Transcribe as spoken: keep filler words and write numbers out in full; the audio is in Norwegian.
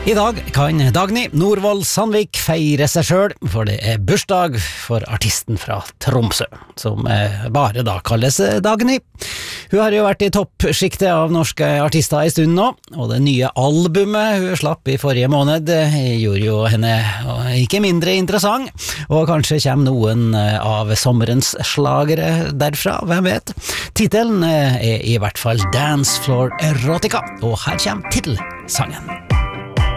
I dag kan Dagny Norvoll Sandvik feire seg selv, for det er bursdag for artisten fra Tromsø, som bare da kalles Dagny. Hun har jo vært i toppskiktet av norske artister i stunden nå, og det nye albumet hun slapp i forrige måned gjorde jo henne ikke mindre interessant, og kanskje kommer noen av sommerens slagere derfra, hvem vet. Titelen er i hvert fall Dance Floor Erotica, og her kommer titelsangen.